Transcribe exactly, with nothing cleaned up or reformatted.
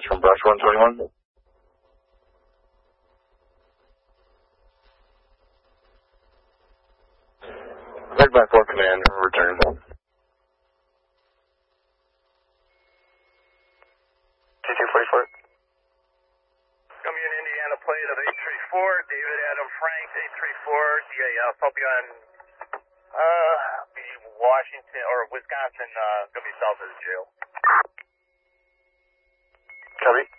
from Brush one twenty-one. Head by four command, return. T two forty-four. Coming in Indiana plate of eight three four, David Adam Frank, eight three four, D A F. I'll be on, uh, be Washington, or Wisconsin, uh, gonna be south of the jail. Copy.